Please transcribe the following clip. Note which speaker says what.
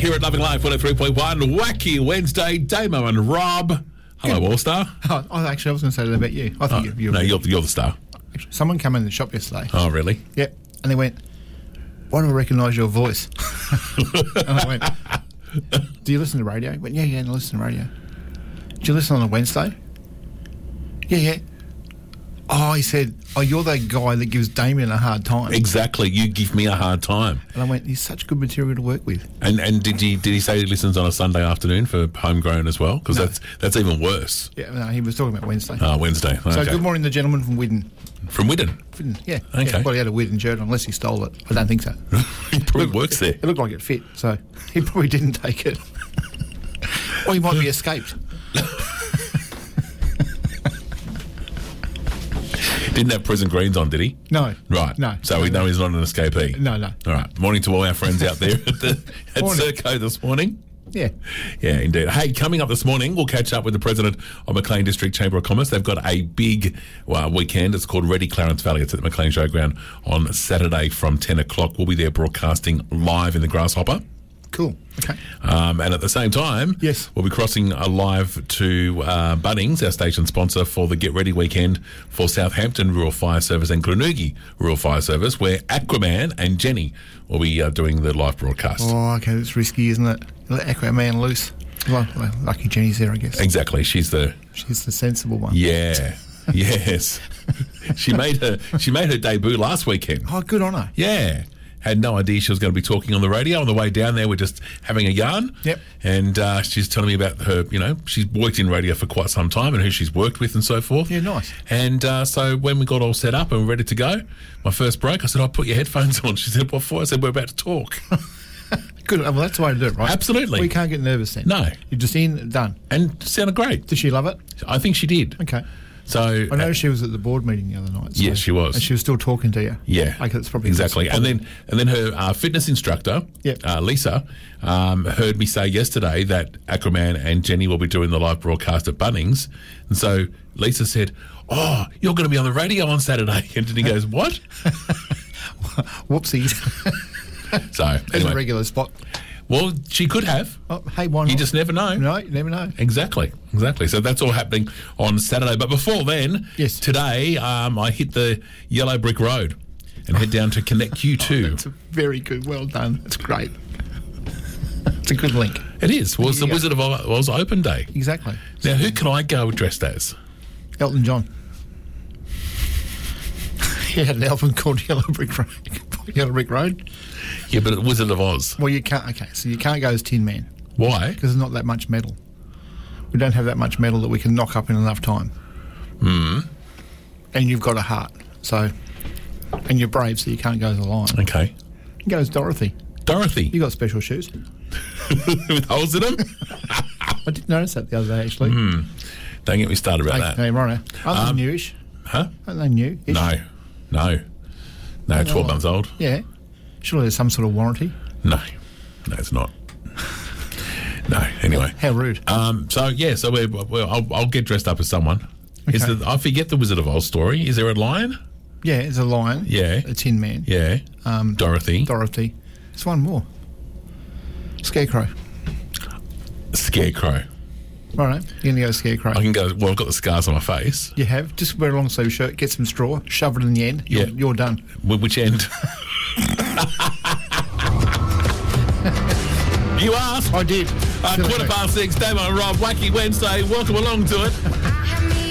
Speaker 1: here at Loving Life 103.1. Wacky Wednesday, Damo and Rob. Hello, All-Star.
Speaker 2: Oh, actually, I was going to say that about you. I think you're
Speaker 1: you're the star.
Speaker 2: Someone came in the shop yesterday.
Speaker 1: Oh, really?
Speaker 2: Yep. And they went, why do I recognise your voice? And I went, do you listen to radio? He went, yeah, I listen to radio. Do you listen on a Wednesday? Yeah. Oh, he said, you're that guy that gives Damien a hard time.
Speaker 1: Exactly. You give me a hard time.
Speaker 2: And I went, he's such good material to work with.
Speaker 1: And did he say he listens on a Sunday afternoon for homegrown as well? Because that's even worse.
Speaker 2: Yeah, no, he was talking about Wednesday.
Speaker 1: Oh, Wednesday. Okay.
Speaker 2: So good morning, the gentleman from Widden.
Speaker 1: From Widden?
Speaker 2: Widden, yeah.
Speaker 1: Okay.
Speaker 2: Yeah, well, he had a Widden shirt on, unless he stole it. I don't think so.
Speaker 1: He probably works there.
Speaker 2: It looked like it fit, so he probably didn't take it. Or he might be escaped.
Speaker 1: Didn't have prison greens on, did he?
Speaker 2: No.
Speaker 1: Right.
Speaker 2: No.
Speaker 1: So we know he's not an escapee.
Speaker 2: No.
Speaker 1: All right. Morning to all our friends out there at Serco this morning.
Speaker 2: Yeah.
Speaker 1: Yeah, indeed. Hey, coming up this morning, we'll catch up with the president of Maclean District Chamber of Commerce. They've got a big weekend. It's called Ready Clarence Valley. It's at the Maclean Showground on Saturday from 10 o'clock. We'll be there broadcasting live in the Grasshopper.
Speaker 2: Cool. Okay.
Speaker 1: And at the same time,
Speaker 2: yes,
Speaker 1: we'll be crossing live to Bunnings, our station sponsor for the Get Ready weekend for Southampton Rural Fire Service and Glenorchy Rural Fire Service, where Aquaman and Jenny will be doing the live broadcast.
Speaker 2: Oh, okay, that's risky, isn't it? Let Aquaman loose. Well, lucky Jenny's there, I guess.
Speaker 1: Exactly. She's the
Speaker 2: sensible one.
Speaker 1: Yeah. Yes. She made her debut last weekend.
Speaker 2: Oh, good on her.
Speaker 1: Yeah. Had no idea she was going to be talking on the radio. On the way down there, we're just having a yarn.
Speaker 2: Yep.
Speaker 1: And she's telling me about her, she's worked in radio for quite some time and who she's worked with and so forth.
Speaker 2: Yeah, nice.
Speaker 1: And so when we got all set up and ready to go, my first break, I said, I'll put your headphones on. She said, what for? I said, we're about to talk.
Speaker 2: Good. Well, that's the way to do it, right?
Speaker 1: Absolutely.
Speaker 2: Well, you can't get nervous then.
Speaker 1: No.
Speaker 2: You're just in, done.
Speaker 1: And it sounded great.
Speaker 2: Did she love it?
Speaker 1: I think she did.
Speaker 2: Okay.
Speaker 1: So
Speaker 2: I know she was at the board meeting the other night. So,
Speaker 1: yes, she was,
Speaker 2: and she was still talking to you.
Speaker 1: Yeah,
Speaker 2: like that's probably
Speaker 1: exactly. And then her fitness instructor, Lisa, heard me say yesterday that Aquaman and Jenny will be doing the live broadcast at Bunnings, and so Lisa said, "Oh, you're going to be on the radio on Saturday," and then he goes, "What?"
Speaker 2: Whoopsies.
Speaker 1: So
Speaker 2: anyway. As a regular spot.
Speaker 1: Well, she could have.
Speaker 2: Oh, hey, why not?
Speaker 1: You just never know.
Speaker 2: No, you never know.
Speaker 1: Exactly. So that's all happening on Saturday. But before then,
Speaker 2: yes,
Speaker 1: today I hit the Yellow Brick Road and head down to Connect Q2.
Speaker 2: That's very good. Well done. That's great. It's a good link.
Speaker 1: It is. Well, it's the Wizard of Oz Open Day.
Speaker 2: Exactly.
Speaker 1: Now, who can I go dressed as?
Speaker 2: Elton John. He had an album called Yellow Brick Road.
Speaker 1: Yeah, but Wizard of Oz.
Speaker 2: Well, you can't. Okay, so you can't go as Tin Man.
Speaker 1: Why?
Speaker 2: Because there's not that much metal. We don't have that much metal that we can knock up in enough time. And you've got a heart, and you're brave, so you can't go as a lion.
Speaker 1: Okay.
Speaker 2: You can go as Dorothy. You got special shoes
Speaker 1: with holes in them.
Speaker 2: I did notice that the other day, actually.
Speaker 1: Don't get me started about that.
Speaker 2: Hey, right. Aren't they newish?
Speaker 1: Huh?
Speaker 2: Aren't they new?
Speaker 1: No. 12 months old.
Speaker 2: Yeah. Surely there's some sort of warranty.
Speaker 1: No, it's not. No, anyway.
Speaker 2: How rude.
Speaker 1: So I'll get dressed up as someone.
Speaker 2: Okay.
Speaker 1: I forget the Wizard of Oz story. Is there a lion?
Speaker 2: Yeah, it's a lion.
Speaker 1: Yeah.
Speaker 2: A Tin Man.
Speaker 1: Yeah. Dorothy.
Speaker 2: There's one more. Scarecrow. Right, you're going to go Scarecrow.
Speaker 1: I can go, well, I've got the scars on my face.
Speaker 2: You have? Just wear a long sleeve shirt, get some straw, shove it in the end. You're done.
Speaker 1: Which end? You asked.
Speaker 2: I did.
Speaker 1: 6:15, Damo and Rob, Wacky Wednesday. Welcome along to it.